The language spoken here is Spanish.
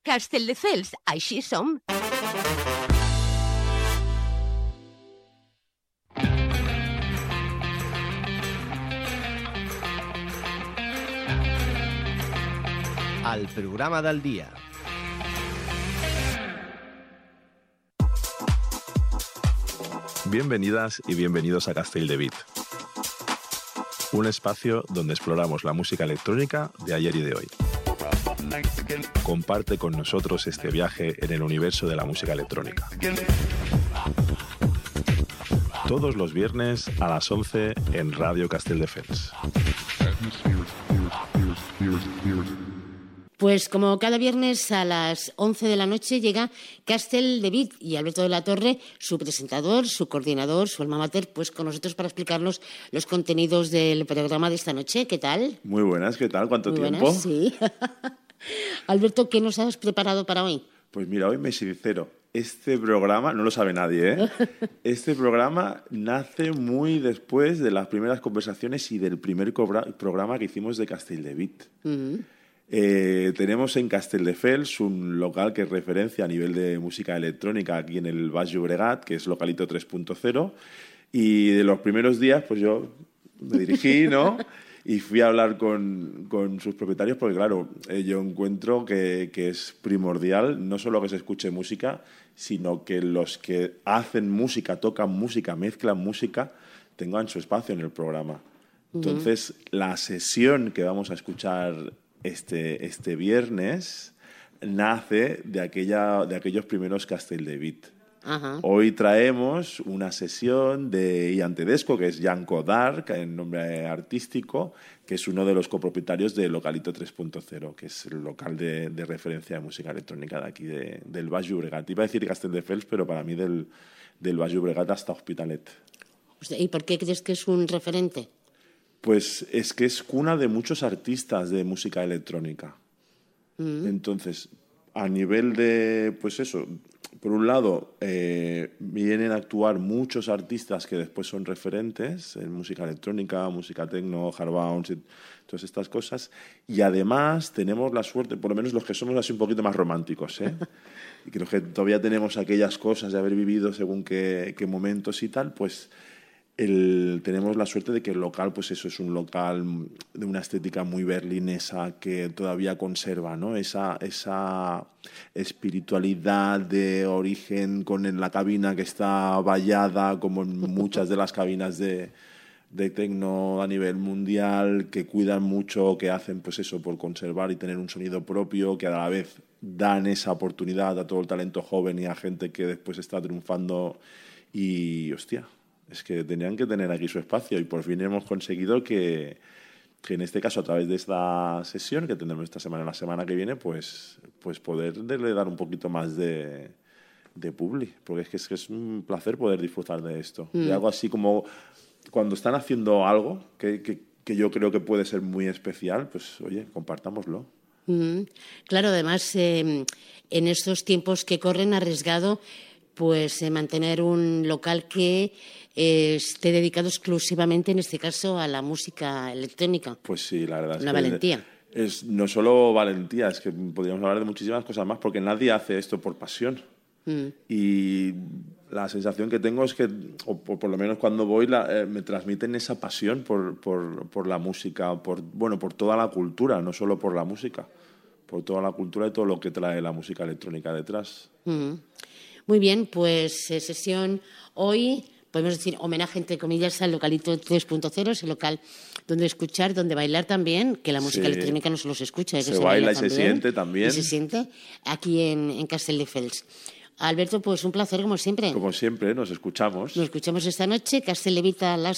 Castelldefels, així som. El programa del dia. Bienvenidas y bienvenidos a Castelldefels, un espacio donde exploramos la música electrónica de ayer y de hoy. Comparte con nosotros este viaje en el universo de la música electrónica. Todos los viernes a las 11 en Radio Castelldefels. Pues como cada viernes a las 11 de la noche llega Castelldefels y Alberto de la Torre, su presentador, su coordinador, su alma mater, pues con nosotros para explicarnos los contenidos del programa de esta noche. ¿Qué tal? Muy buenas, ¿qué tal? ¿Cuánto Muy tiempo? Buenas, sí. Alberto, ¿qué nos has preparado para hoy? Pues mira, hoy me sincero. Este programa, no lo sabe nadie, ¿eh? Este programa nace muy después de las primeras conversaciones y del primer programa que hicimos de Castelldefels. Uh-huh. Tenemos en Castelldefels un local que es referencia a nivel de música electrónica aquí en el Baix Llobregat, que es Localito 3.0, y de los primeros días pues yo me dirigí, ¿no? Y fui a hablar con sus propietarios porque, claro, yo encuentro que es primordial no solo que se escuche música, sino que los que hacen música, tocan música, mezclan música, tengan su espacio en el programa. Entonces, la sesión que vamos a escuchar este viernes nace de aquellos primeros Castelldefels. Ajá. Hoy traemos una sesión de Ian Tedesco, que es Janko Dark, en nombre artístico, que es uno de los copropietarios de Localito 3.0, que es el local de referencia de música electrónica de aquí, del Baix Llobregat. Iba a decir Castelldefels, pero para mí del Baix Llobregat hasta Hospitalet. ¿Y por qué crees que es un referente? Pues es que es cuna de muchos artistas de música electrónica. Entonces, a nivel de, pues eso, por un lado, vienen a actuar muchos artistas que después son referentes en música electrónica, música techno, hard bounce, todas estas cosas. Y además tenemos la suerte, por lo menos los que somos así un poquito más románticos, y creo que todavía tenemos aquellas cosas de haber vivido según qué momentos y tal, pues tenemos la suerte de que el local, pues eso, es un local de una estética muy berlinesa que todavía conserva, ¿no? Esa espiritualidad de origen con la cabina que está vallada, como en muchas de las cabinas de techno a nivel mundial, que cuidan mucho, que hacen, pues eso, por conservar y tener un sonido propio, que a la vez dan esa oportunidad a todo el talento joven y a gente que después está triunfando y, hostia, es que tenían que tener aquí su espacio y por fin hemos conseguido que en este caso, a través de esta sesión que tendremos esta semana y la semana que viene, pues poderle dar un poquito más de publi, porque es que es un placer poder disfrutar de esto. De algo así como cuando están haciendo algo que yo creo que puede ser muy especial, pues oye, compartámoslo. Claro, además, en estos tiempos que corren, arriesgado, pues mantener un local que esté dedicado exclusivamente, en este caso, a la música electrónica. Pues sí, la verdad. Una valentía. Es no solo valentía, es que podríamos hablar de muchísimas cosas más, porque nadie hace esto por pasión. Y la sensación que tengo es que, o por lo menos cuando voy, me transmiten esa pasión por la música, por toda la cultura, no solo por la música, por toda la cultura y todo lo que trae la música electrónica detrás. Muy bien, pues sesión hoy, podemos decir homenaje entre comillas al Localito 3.0, ese local donde escuchar, donde bailar también, que la música electrónica no solo se escucha, que se baila y también. Se siente también. Y se siente aquí en Castelldefels. Alberto, pues un placer como siempre. Como siempre, nos escuchamos. Nos escuchamos esta noche, Castelldefels a las